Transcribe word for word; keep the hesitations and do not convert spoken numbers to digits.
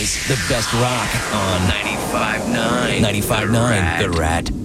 Fridays, the best rock on ninety-five point nine. ninety-five point nine The Rat.